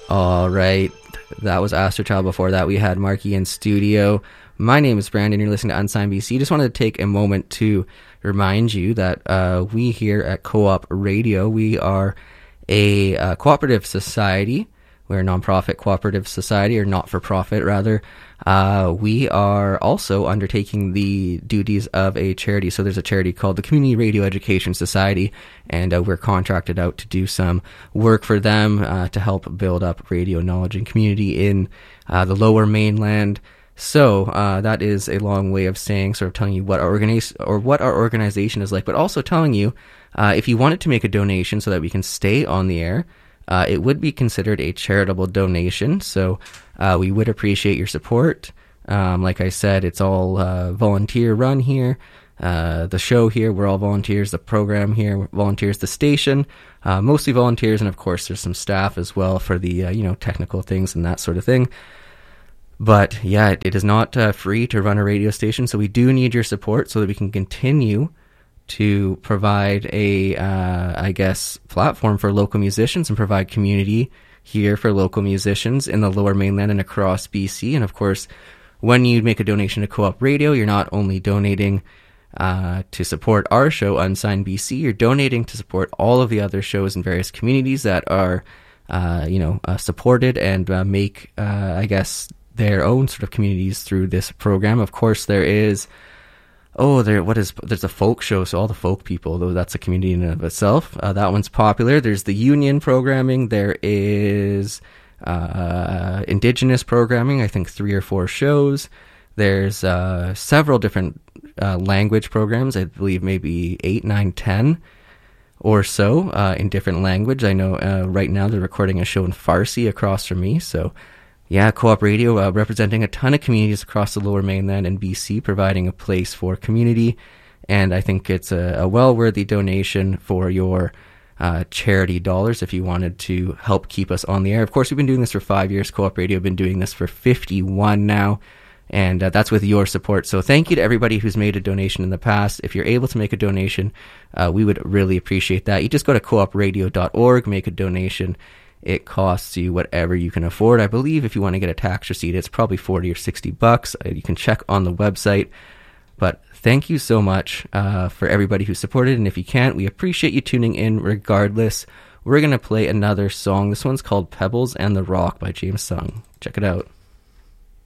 All right. That was Astrochild. Before that, we had Marky in studio. My name is Brandon. You're listening to Unsigned BC. Just wanted to take a moment to remind you that we here at Co-op Radio, we are a cooperative society. We're a nonprofit cooperative society, or not-for-profit, rather. We are also undertaking the duties of a charity. So there's a charity called the Community Radio Education Society, and we're contracted out to do some work for them to help build up radio knowledge and community in the Lower Mainland. So that is a long way of saying, sort of telling you what our organization is like, but also telling you if you wanted to make a donation so that we can stay on the air. It would be considered a charitable donation, so we would appreciate your support. Like I said, it's all volunteer run here. The show here, we're all volunteers. The program here, volunteers. The station, mostly volunteers, and of course there's some staff as well for the technical things and that sort of thing. But yeah, it is not free to run a radio station, so we do need your support so that we can continue to provide a, platform for local musicians and provide community here for local musicians in the Lower Mainland and across BC. And of course, when you make a donation to Co-op Radio, you're not only donating to support our show, Unsigned BC, you're donating to support all of the other shows in various communities that are, supported and make, their own sort of communities through this program. Of course, there is there's a folk show, so all the folk people, though that's a community in and of itself. That one's popular. There's the union programming. There is Indigenous programming, I think 3 or 4 shows. There's several different language programs, I believe maybe 8, 9, 10 or so in different language. I know right now they're recording a show in Farsi across from me, so yeah, Co-op Radio representing a ton of communities across the Lower Mainland and BC, providing a place for community. And I think it's a well-worthy donation for your charity dollars if you wanted to help keep us on the air. Of course, we've been doing this for 5 years. Co-op Radio have been doing this for 51 now. And that's with your support. So thank you to everybody who's made a donation in the past. If you're able to make a donation, we would really appreciate that. You just go to coopradio.org, make a donation. It costs you whatever you can afford. I believe if you want to get a tax receipt, it's probably $40 or $60. You can check on the website. But thank you so much for everybody who supported. And if you can't, we appreciate you tuning in regardless. We're going to play another song. This one's called Pebbles and the Rock by James Sung. Check it out.